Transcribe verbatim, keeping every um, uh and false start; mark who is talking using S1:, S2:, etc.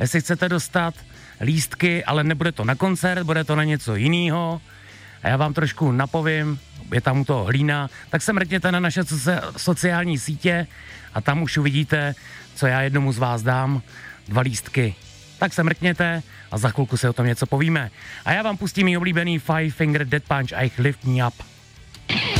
S1: jestli chcete dostat lístky, ale nebude to na koncert, bude to na něco jiného. A já vám trošku napovím, je tam u toho Hlína, tak se mrkněte na naše sociální sítě a tam už uvidíte, co já jednomu z vás dám, dva lístky. Tak se mrkněte a za chvilku se o tom něco povíme. A já vám pustím mý oblíbený Five Finger Death Punch a jich Lift Me Up.